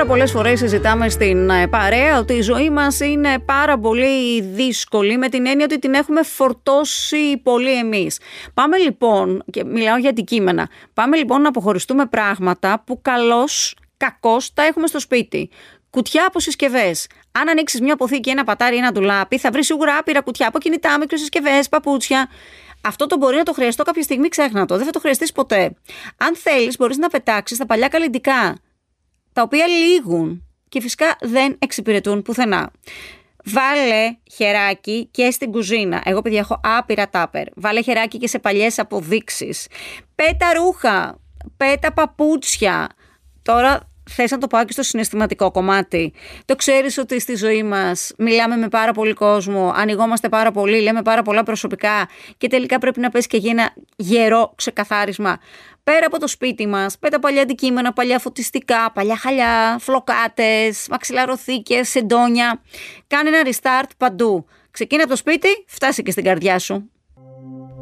Πάρα πολλές φορές συζητάμε στην παρέα ότι η ζωή μας είναι πάρα πολύ δύσκολη, με την έννοια ότι την έχουμε φορτώσει πολύ εμείς. Πάμε λοιπόν, και μιλάω για αντικείμενα, πάμε λοιπόν να αποχωριστούμε πράγματα που κακώς τα έχουμε στο σπίτι. Κουτιά από συσκευές. Αν ανοίξεις μια αποθήκη, ένα πατάρι, ένα ντουλάπι, θα βρεις σίγουρα άπειρα κουτιά από κινητά, μικροσυσκευές, παπούτσια. Αυτό το μπορεί να το χρειαστώ κάποια στιγμή, ξέχνα το. Δεν θα το χρειαστείς ποτέ. Αν θέλεις, μπορείς να πετάξεις τα παλιά καλλυντικά, τα οποία λήγουν και φυσικά δεν εξυπηρετούν πουθενά. Βάλε χεράκι και στην κουζίνα. Εγώ, παιδιά, έχω άπειρα τάπερ. Βάλε χεράκι και σε παλιές αποδείξεις. Πέτα ρούχα, πέτα παπούτσια. Τώρα θες να το πάω και στο συναισθηματικό κομμάτι. Το ξέρεις ότι στη ζωή μας μιλάμε με πάρα πολύ κόσμο, ανοιγόμαστε πάρα πολύ, λέμε πάρα πολλά προσωπικά και τελικά πρέπει να πέσει και για ένα γερό ξεκαθάρισμα. Πέρα από το σπίτι μας, πέτα παλιά αντικείμενα, παλιά φωτιστικά, παλιά χαλιά, φλοκάτες, μαξιλαροθήκες, σεντόνια. Κάνε ένα restart παντού. Ξεκίνα από το σπίτι, φτάσει και στην καρδιά σου.